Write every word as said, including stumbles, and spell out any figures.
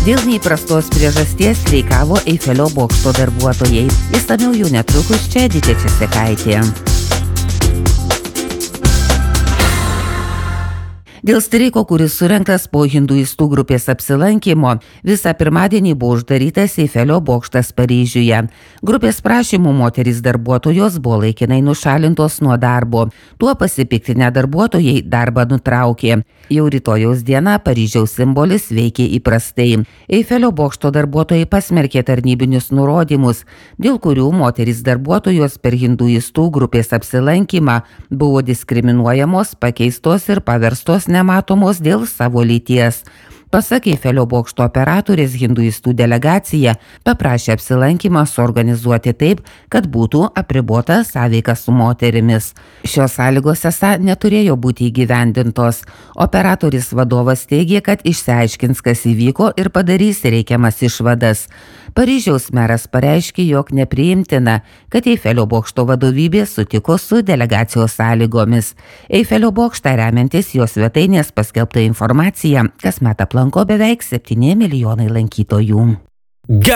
Dėl neįprastos priežasties streikavo Eifelio bokšto darbuotojai. Išsamiau jau netrukus čia Edita Česekaitė. Dėl streiko, kuris surengtas po hinduistų grupės apsilankymo, visą pirmadienį buvo uždarytas Eifelio bokštas Paryžiuje. Grupės prašymų moterys darbuotojos buvo laikinai nušalintos nuo darbo. Tuo pasipiktinę darbuotojai darbą nutraukė. Jau rytojaus dieną Paryžiaus simbolis veikė įprastai. Eifelio bokšto darbuotojai pasmerkė tarnybinius nurodymus, dėl kurių moterys darbuotojos per hinduistų grupės apsilankymą buvo diskriminuojamos, pakeistos ir paverstos nematomos dėl savo lyties. Pasak Eifelio bokšto operatorės, hinduistų delegacija paprašė apsilankymą suorganizuoti taip, kad būtų apribota sąveika su moterimis. Šios sąlygos esą neturėjo būti įgyvendintos. Operatorius vadovas teigė, kad išsiaiškins, kas įvyko ir padarys reikiamas išvadas. Paryžiaus meras pareiškė, jog nepriimtina, kad Eifelio bokšto vadovybė sutiko su delegacijos sąlygomis. Eifelio bokštą remiantis jos svetainės paskelbta informacija kasmet aplanko beveik septyni milijonai lankytojų.